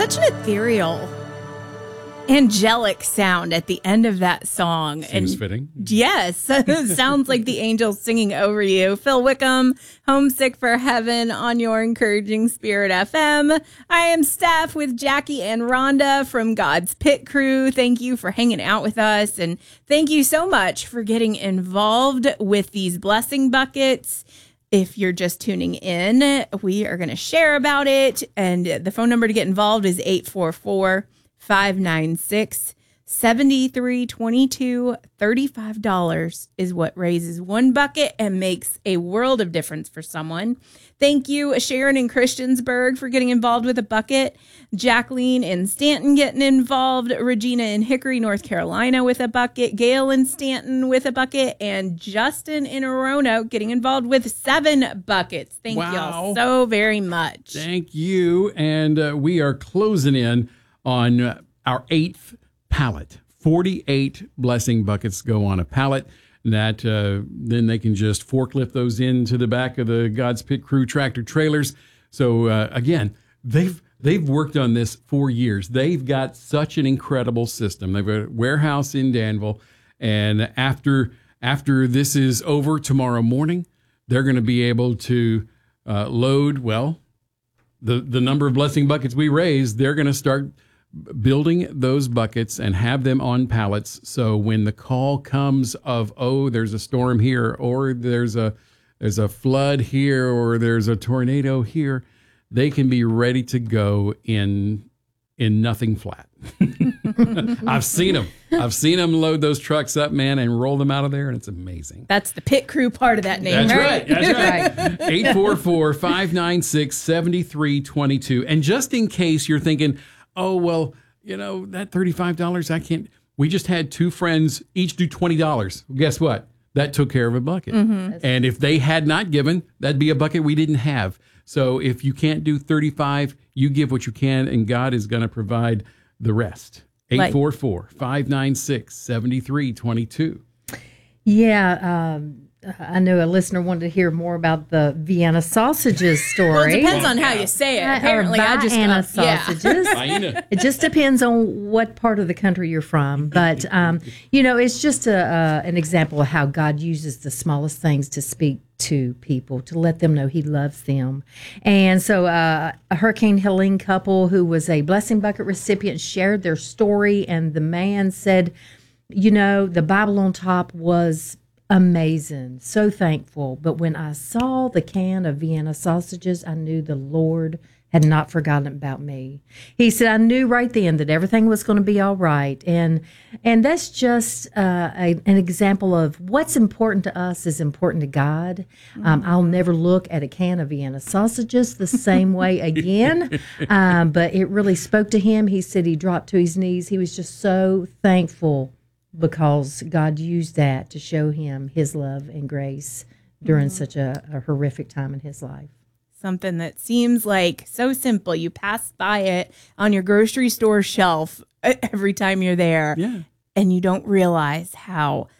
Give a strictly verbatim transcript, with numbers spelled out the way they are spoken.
such an ethereal, angelic sound at the end of that song. Seems and fitting. Yes. It sounds like the angels singing over you. Phil Wickham, Homesick for Heaven on your Encouraging Spirit F M. I am Steph with Jackie and Rhonda from God's Pit Crew. Thank you for hanging out with us. And thank you so much for getting involved with these blessing buckets. If you're just tuning in, we are going to share about it. And the phone number to get involved is eight four four, five nine six, seven three two two. thirty-five dollars is what raises one bucket and makes a world of difference for someone. Thank you, Sharon in Christiansburg, for getting involved with a bucket. Jacqueline in Stanton getting involved. Regina in Hickory, North Carolina with a bucket. Gail in Stanton with a bucket. And Justin in Roanoke getting involved with seven buckets. Thank Wow. y'all so very much. Thank you. And uh, we are closing in on uh, our eighth pallet. forty-eight blessing buckets go on a pallet. That uh, then they can just forklift those into the back of the God's Pit Crew tractor trailers. So uh, again, they've they've worked on this for years. They've got such an incredible system. They've got a warehouse in Danville, and after after this is over tomorrow morning, they're going to be able to uh, load well the the number of blessing buckets we raise. They're going to start building those buckets and have them on pallets. So when the call comes of, oh, there's a storm here, or there's a there's a flood here, or there's a tornado here, they can be ready to go in in nothing flat. I've seen them. I've seen them load those trucks up, man, and roll them out of there, and it's amazing. That's the Pit Crew part of that name, That's right? right. That's right. eight four four, five nine six, seven three two two. And just in case you're thinking, oh, well, you know, that thirty-five dollars, I can't. We just had two friends each do twenty dollars. Well, guess what? That took care of a bucket. Mm-hmm. And if they had not given, that'd be a bucket we didn't have. So if you can't do thirty-five, you give what you can, and God is going to provide the rest. eight four four, five nine six, seven three two two. Yeah, um, I know a listener wanted to hear more about the Vienna sausages story. Well, it depends on how you say it. Uh, Apparently, or I just Vienna uh, sausages. Yeah. It just depends on what part of the country you're from. But, um, you know, it's just a, uh, an example of how God uses the smallest things to speak to people, to let them know he loves them. And so uh, a Hurricane Helene couple who was a blessing bucket recipient shared their story, and the man said, you know, the Bible on top was amazing, so thankful. But when I saw the can of Vienna sausages, I knew the Lord had not forgotten about me. He said, I knew right then that everything was going to be all right. And and that's just uh, a, an example of what's important to us is important to God. Um, I'll never look at a can of Vienna sausages the same way again. Um, but it really spoke to him. He said he dropped to his knees. He was just so thankful because God used that to show him his love and grace during mm-hmm. such a, a horrific time in his life. Something that seems like so simple. You pass by it on your grocery store shelf every time you're there. Yeah. And you don't realize how